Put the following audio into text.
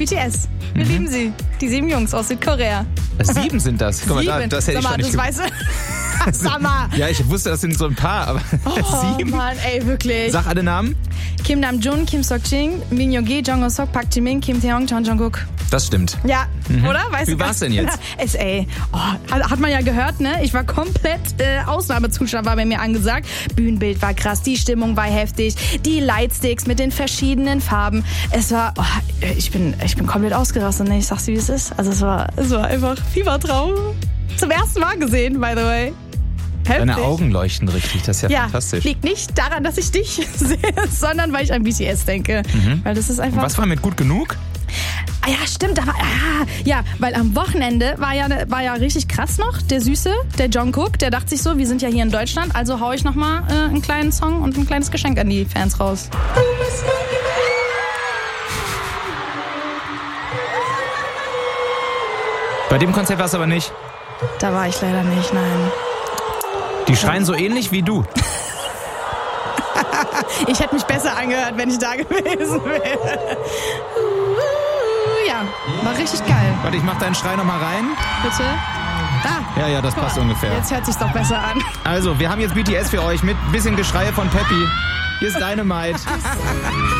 BTS. Wir lieben sie. Die 7 Jungs aus Südkorea. 7 sind das. Guck mal, das hätte ich schon nicht weißt du. Sag mal. Ja, ich wusste, das sind so ein paar, aber 7. Oh Mann, ey, wirklich. Sag alle Namen. Kim Namjoon, Kim Seokjin, Min Yoongi, Jung Ho-seok, Park Ji-min, Kim Taehyung, Jeon Jungkook. Das stimmt. Ja, oder? Weißt Wie du, war's denn jetzt? Hat man ja gehört, ne? Ich war komplett Ausnahmezustand war bei mir angesagt. Bühnenbild war krass, die Stimmung war heftig, die Lightsticks mit den verschiedenen Farben. Es war, ich bin komplett ausgerastet, ne? Ich sag's dir, wie es ist. Also es war einfach Fiebertraum. Zum ersten Mal gesehen, by the way. Heftig. Deine Augen leuchten richtig, das ist ja fantastisch. Liegt nicht daran, dass ich dich sehe, sondern weil ich an BTS denke. Weil das ist einfach. Was war mit gut genug? Ah ja, stimmt, weil am Wochenende war ja richtig krass noch, der Süße, der Jungkook, der dachte sich so, wir sind ja hier in Deutschland, also hau ich nochmal einen kleinen Song und ein kleines Geschenk an die Fans raus. Bei dem Konzert war's aber nicht. Da war ich leider nicht, nein. Die schreien so ähnlich wie du. Ich hätte mich besser angehört, wenn ich da gewesen wäre. Ja, war richtig geil. Warte, ich mach deinen Schrei nochmal rein. Bitte? Da. Ja, das passt ungefähr. Jetzt hört sich's doch besser an. Also, wir haben jetzt BTS für euch mit ein bisschen Geschrei von Peppy. Hier ist Dynamite.